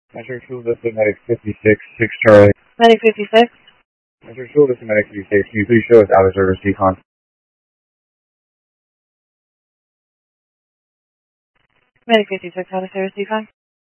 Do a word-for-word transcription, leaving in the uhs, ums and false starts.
Metro School, this is Medic fifty-six, six Charlie. Medic fifty-six? Metro School, this is Medic fifty-six. Can you please show us out of service decon? Medic fifty-six, out of service decon?